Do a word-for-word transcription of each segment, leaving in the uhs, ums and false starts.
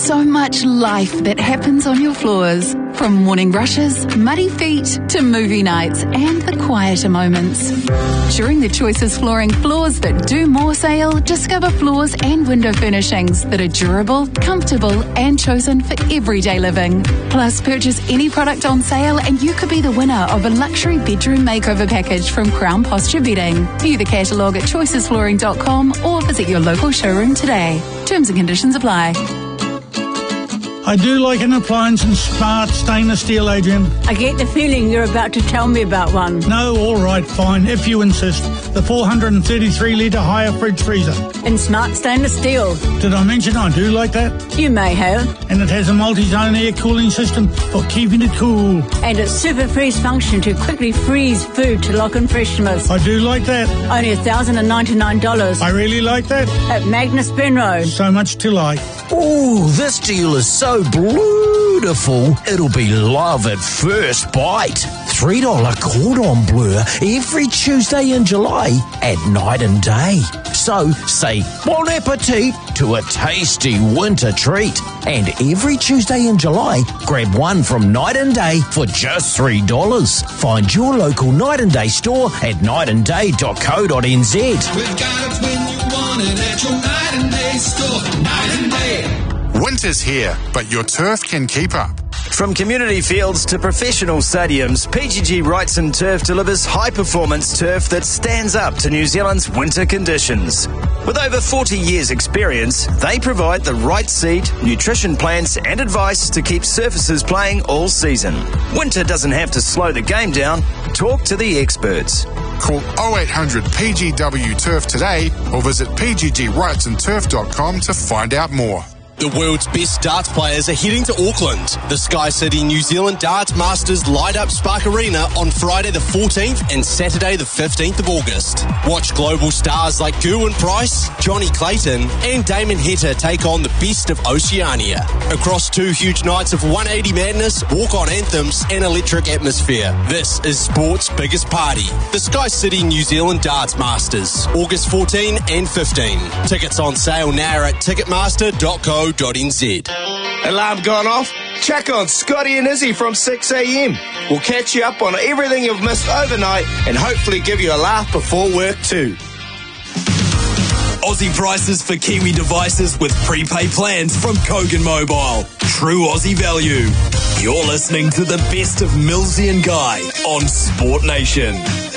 so much life that happens on your floors. From morning rushes, muddy feet, to movie nights and the quieter moments. During the Choices Flooring Floors That Do More sale, discover floors and window furnishings that are durable, comfortable and chosen for everyday living. Plus, purchase any product on sale and you could be the winner of a luxury bedroom makeover package from Crown Posture Bedding. View the catalogue at choices flooring dot com or visit your local showroom today. Terms and conditions apply. I do like an appliance in smart stainless steel, Adrian. I get the feeling you're about to tell me about one. No, all right, fine, if you insist. The four hundred thirty-three litre higher fridge freezer. In smart stainless steel. Did I mention I do like that? You may have. And it has a multi-zone air cooling system for keeping it cool. And its super freeze function to quickly freeze food to lock in freshness. I do like that. Only one thousand ninety-nine dollars. I really like that. At Magnus Benroe. So much to like. Ooh, this deal is so beautiful, it'll be love at first bite. three dollar cordon bleu every Tuesday in July at night and day. So say bon appetit to a tasty winter treat. And every Tuesday in July, grab one from Night and Day for just three dollars. Find your local Night and Day store at night and day dot co dot n z. We've got it when you want it at your Night and Day store. Night and Day. Winter's here, but your turf can keep up. From community fields to professional stadiums, P G G Wrightson Turf delivers high-performance turf that stands up to New Zealand's winter conditions. With over forty years' experience, they provide the right seed, nutrition plans and advice to keep surfaces playing all season. Winter doesn't have to slow the game down. Talk to the experts. Call oh eight hundred P G W Turf today or visit p g g wrightson turf dot com to find out more. The world's best darts players are heading to Auckland. The Sky City New Zealand Darts Masters light up Spark Arena on Friday the fourteenth and Saturday the fifteenth of August. Watch global stars like Gerwyn Price, Johnny Clayton and Damon Heta take on the best of Oceania. Across two huge nights of one eighty madness, walk-on anthems and electric atmosphere. This is sport's biggest party. The Sky City New Zealand Darts Masters, August fourteenth and fifteenth. Tickets on sale now at ticketmaster dot co dot n z. Alarm gone off? Check on Scotty and Izzy from six a m. We'll catch you up on everything you've missed overnight and hopefully give you a laugh before work too. Aussie prices for Kiwi devices with prepaid plans from Kogan Mobile. True Aussie value. You're listening to the best of Millsy and Guy on Sport Nation.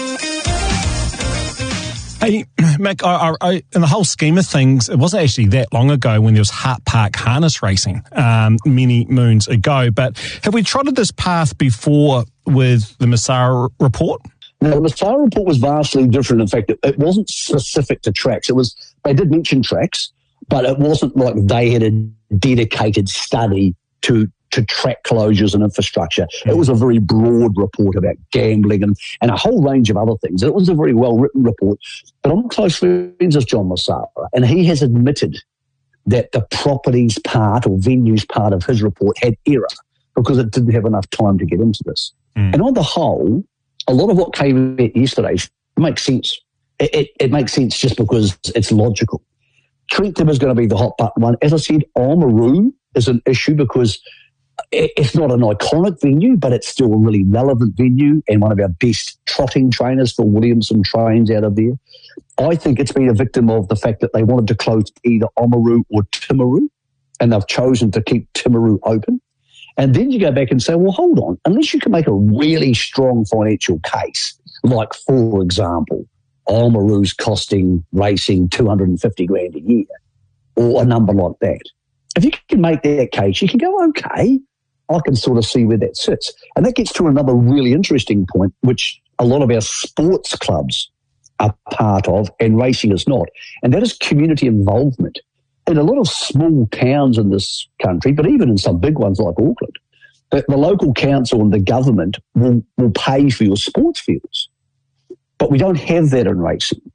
Hey, Mick, I, I, in the whole scheme of things, it wasn't actually that long ago when there was Hart Park harness racing, um, many moons ago. But have we trotted this path before with the Masara report? No, the Masara report was vastly different. In fact, it, it wasn't specific to tracks. It was, they did mention tracks, but it wasn't like they had a dedicated study to to track closures and infrastructure. It was a very broad report about gambling and, and a whole range of other things. It was a very well-written report. But I'm close friends with John Masara, and he has admitted that the properties part or venues part of his report had error because it didn't have enough time to get into this. Mm. And on the whole, a lot of what came out yesterday makes sense. It, it, it makes sense just because it's logical. Trentham is going to be the hot button one. As I said, Oamaru is an issue because it's not an iconic venue, but it's still a really relevant venue and one of our best trotting trainers for Williamson trains out of there. I think it's been a victim of the fact that they wanted to close either Oamaru or Timaru, and they've chosen to keep Timaru open. And then you go back and say, well, hold on, unless you can make a really strong financial case, like, for example, Oamaru's costing racing two hundred fifty grand a year, or a number like that. If you can make that case, you can go, okay, I can sort of see where that sits. And that gets to another really interesting point, which a lot of our sports clubs are part of and racing is not, and that is community involvement. In a lot of small towns in this country, but even in some big ones like Auckland, the, the local council and the government will, will pay for your sports fields. But we don't have that in racing.